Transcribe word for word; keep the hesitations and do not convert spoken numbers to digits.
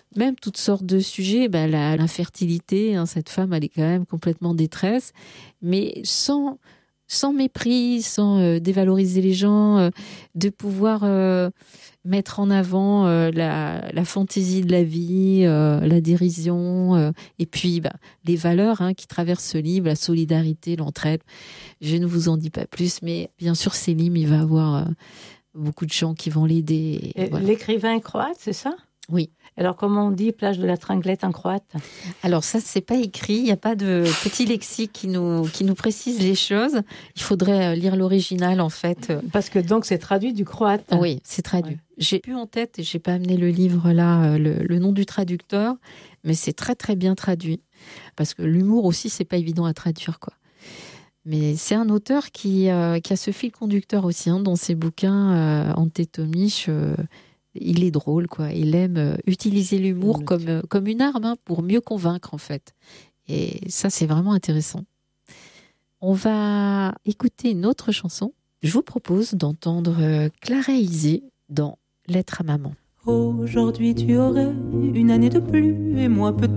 même toutes sortes de sujets. Ben, la, l'infertilité, hein, cette femme, elle est quand même complètement détresse, mais sans, sans mépris, sans euh, dévaloriser les gens, euh, de pouvoir euh, mettre en avant euh, la, la fantaisie de la vie, euh, la dérision, euh, et puis ben, les valeurs hein, qui traversent ce livre, la solidarité, l'entraide. Je ne vous en dis pas plus, mais bien sûr, Selim, il va avoir euh, beaucoup de gens qui vont l'aider. Et voilà. L'écrivain croate, c'est ça ? Oui. Alors, comment on dit plage de la Tringlette en croate ? Alors ça, c'est pas écrit. Il n'y a pas de petit lexique qui nous, qui nous précise les choses. Il faudrait lire l'original, en fait. Parce que donc, c'est traduit du croate. Oui, c'est traduit. Ouais. J'ai plus en tête, et j'ai pas amené le livre là, le, le nom du traducteur, mais c'est très très bien traduit. Parce que l'humour aussi, c'est pas évident à traduire, quoi. Mais c'est un auteur qui, euh, qui a ce fil conducteur aussi hein, dans ses bouquins. Euh, Ante Tomic, euh, il est drôle, quoi. Il aime euh, utiliser l'humour comme, euh, comme une arme hein, pour mieux convaincre, en fait. Et ça, c'est vraiment intéressant. On va écouter une autre chanson. Je vous propose d'entendre euh, Clara Isé dans Lettre à maman. Aujourd'hui tu aurais une année de plus, et moi peut-être